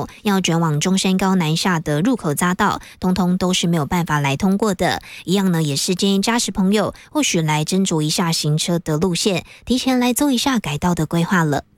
友要转往中山高南下的入口匝道，通通都是没有办法来通过的。一样呢，也是建议驾驶朋友或许来斟酌一下行车的路线，提前来做一下改道的规划了。